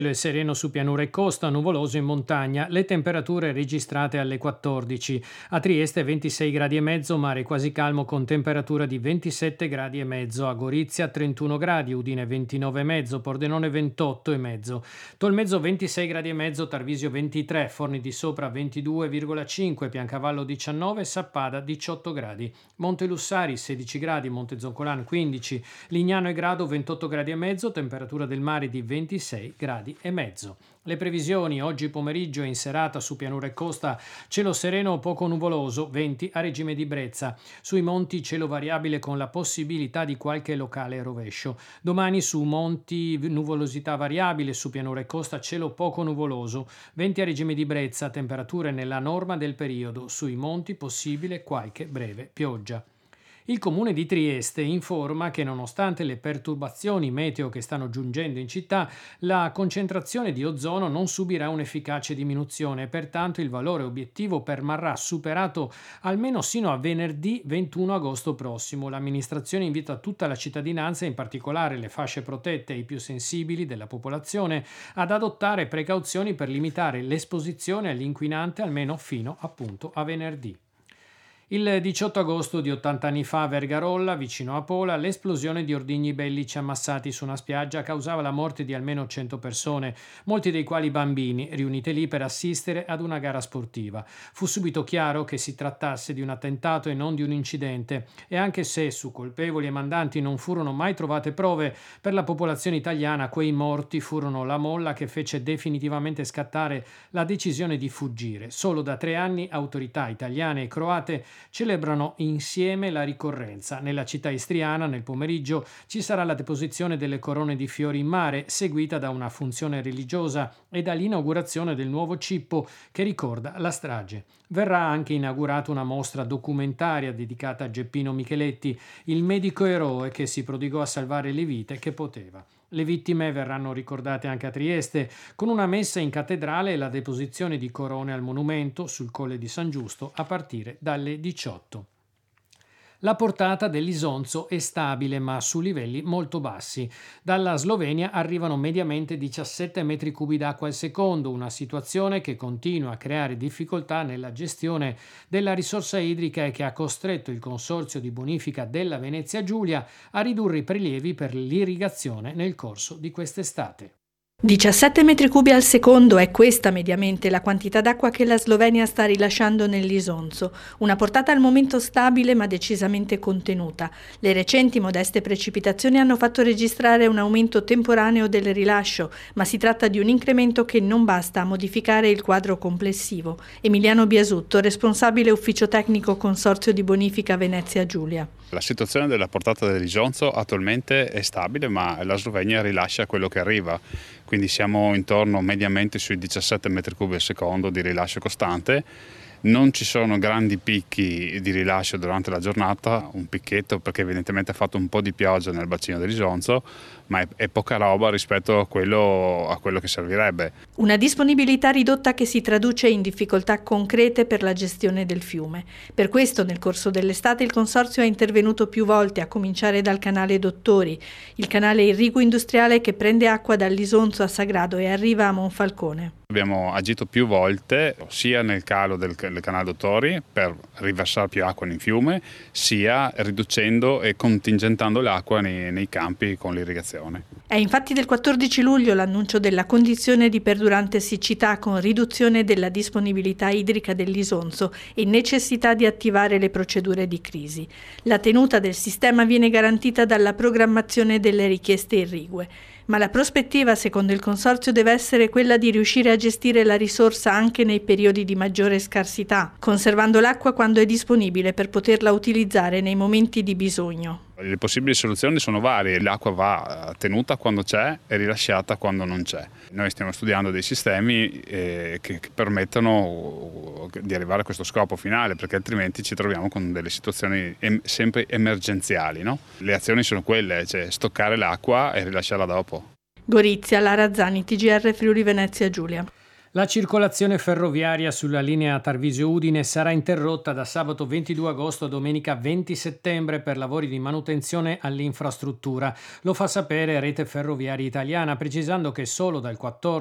È sereno su pianura e costa, nuvoloso in montagna, le temperature registrate alle 14. A Trieste 26 gradi e mezzo, mare quasi calmo con temperatura di 27 gradi e mezzo. A Gorizia 31 gradi, Udine 29 e mezzo, Pordenone 28 e mezzo. Tolmezzo 26 gradi e mezzo, Tarvisio 23, Forni di Sopra 22,5, Piancavallo 19, Sappada 18 gradi. Monte Lussari 16 gradi, Monte Zoncolan 15, Lignano e Grado 28 gradi e mezzo, temperatura del mare di 26 gradi e mezzo. Le previsioni: oggi pomeriggio e in serata su pianura e costa cielo sereno o poco nuvoloso, venti a regime di brezza. Sui monti cielo variabile con la possibilità di qualche locale rovescio. Domani su monti nuvolosità variabile, su pianura e costa cielo poco nuvoloso, venti a regime di brezza, temperature nella norma del periodo. Sui monti possibile qualche breve pioggia. Il comune di Trieste informa che nonostante le perturbazioni meteo che stanno giungendo in città, la concentrazione di ozono non subirà un'efficace diminuzione e pertanto il valore obiettivo permarrà superato almeno sino a venerdì 21 agosto prossimo. L'amministrazione invita tutta la cittadinanza, in particolare le fasce protette e i più sensibili della popolazione, ad adottare precauzioni per limitare l'esposizione all'inquinante almeno fino appunto a venerdì. Il 18 agosto di 80 anni fa a Vergarolla, vicino a Pola, l'esplosione di ordigni bellici ammassati su una spiaggia causava la morte di almeno 100 persone, molti dei quali bambini, riunite lì per assistere ad una gara sportiva. Fu subito chiaro che si trattasse di un attentato e non di un incidente, e anche se su colpevoli e mandanti non furono mai trovate prove, per la popolazione italiana quei morti furono la molla che fece definitivamente scattare la decisione di fuggire. Solo da 3 anni autorità italiane e croate celebrano insieme la ricorrenza. Nella città istriana nel pomeriggio ci sarà la deposizione delle corone di fiori in mare, seguita da una funzione religiosa e dall'inaugurazione del nuovo cippo che ricorda la strage. Verrà anche inaugurata una mostra documentaria dedicata a Geppino Micheletti, il medico eroe che si prodigò a salvare le vite che poteva. Le vittime verranno ricordate anche a Trieste con una messa in cattedrale e la deposizione di corone al monumento sul Colle di San Giusto a partire dalle 18. La portata dell'Isonzo è stabile ma su livelli molto bassi. Dalla Slovenia arrivano mediamente 17 metri cubi d'acqua al secondo, una situazione che continua a creare difficoltà nella gestione della risorsa idrica e che ha costretto il consorzio di bonifica della Venezia Giulia a ridurre i prelievi per l'irrigazione nel corso di quest'estate. 17 metri cubi al secondo è questa mediamente la quantità d'acqua che la Slovenia sta rilasciando nell'Isonzo, una portata al momento stabile ma decisamente contenuta. Le recenti modeste precipitazioni hanno fatto registrare un aumento temporaneo del rilascio, ma si tratta di un incremento che non basta a modificare il quadro complessivo. Emiliano Biasutto, responsabile ufficio tecnico Consorzio di Bonifica Venezia Giulia. La situazione della portata dell'Isonzo attualmente è stabile, ma la Slovenia rilascia quello che arriva, quindi siamo intorno mediamente sui 17 metri cubi al secondo di rilascio costante. Non ci sono grandi picchi di rilascio durante la giornata, un picchetto perché evidentemente ha fatto un po' di pioggia nel bacino dell'Isonzo, ma è poca roba rispetto a quello che servirebbe. Una disponibilità ridotta che si traduce in difficoltà concrete per la gestione del fiume. Per questo nel corso dell'estate il Consorzio è intervenuto più volte, a cominciare dal canale Dottori, il canale irriguo industriale che prende acqua dall'Isonzo a Sagrado e arriva a Monfalcone. Abbiamo agito più volte, sia nel calo del canale Dottori per riversare più acqua nel fiume, sia riducendo e contingentando l'acqua nei campi con l'irrigazione. È infatti del 14 luglio l'annuncio della condizione di perdurante siccità con riduzione della disponibilità idrica dell'Isonzo e necessità di attivare le procedure di crisi. La tenuta del sistema viene garantita dalla programmazione delle richieste irrigue. Ma la prospettiva, secondo il Consorzio, deve essere quella di riuscire a gestire la risorsa anche nei periodi di maggiore scarsità, conservando l'acqua quando è disponibile per poterla utilizzare nei momenti di bisogno. Le possibili soluzioni sono varie, l'acqua va tenuta quando c'è e rilasciata quando non c'è. Noi stiamo studiando dei sistemi che permettono di arrivare a questo scopo finale, perché altrimenti ci troviamo con delle situazioni sempre emergenziali, no? Le azioni sono quelle, cioè stoccare l'acqua e rilasciarla dopo. Gorizia, Lara Zani, TGR Friuli Venezia Giulia. La circolazione ferroviaria sulla linea Tarvisio-Udine sarà interrotta da sabato 22 agosto a domenica 20 settembre per lavori di manutenzione all'infrastruttura. Lo fa sapere Rete Ferroviaria Italiana, precisando che solo dal 14